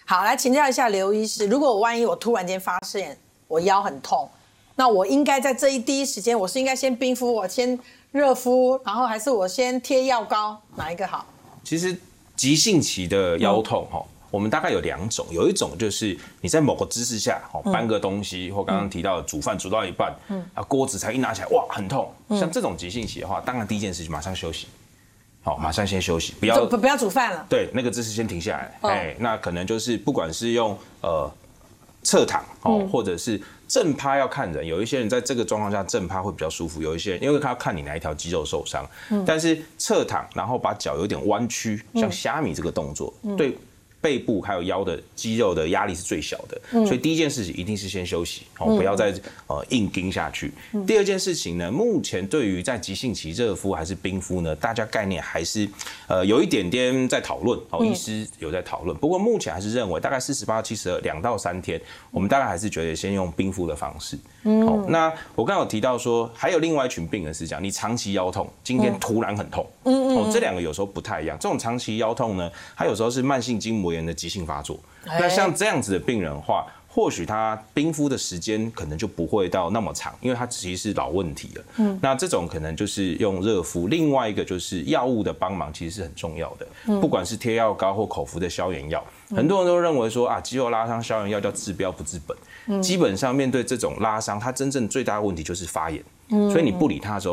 好，来请教一下刘医师，如果万一我突然间发现我腰很痛，那我应该在第一时间，我是应该先冰敷，我先热敷，然后还是我先贴药膏，哪一个好？ 其实急性期的腰痛我们大概有2种，有一种就是你在某个姿势下搬个东西，或刚刚提到的煮饭煮到一半，锅子才一拿起来，哇，很痛。像这种急性期的话，当然第一件事情马上休息，马上先休息，不要煮饭了。 对，那个姿势先停下来。那可能就是不管是用侧躺或者是正趴，要看人。有一些人在这个状况下正趴会比较舒服，有一些人因为他要看你哪一条肌肉受伤。但是侧躺，然后把脚有点弯曲，像虾米这个动作，对背部还有腰的肌肉的压力是最小的，所以第一件事情一定是先休息，不要再硬盯下去。第二件事情呢，目前对于在急性期热敷还是冰敷呢，大家概念还是有一点点在讨论，医师有在讨论。不过目前还是认为大概48、72、2到3天，我们大概还是觉得先用冰敷的方式。那我刚刚有提到说，还有另外一群病人是讲，你长期腰痛，今天突然很痛，这2个有时候不太一样。这种长期腰痛呢，它有时候是慢性筋膜炎的急性发作。那像这样子的病人的话，或许他冰敷的时间可能就不会到那么长，因为他其实是老问题了。那这种可能就是用热敷。另外一个就是药物的帮忙，其实是很重要的。不管是贴药膏或口服的消炎药，很多人都认为说肌肉拉伤消炎药叫治标不治本。基本上面对这种拉伤，它真正最大的问题就是发炎。所以你不理它的时候，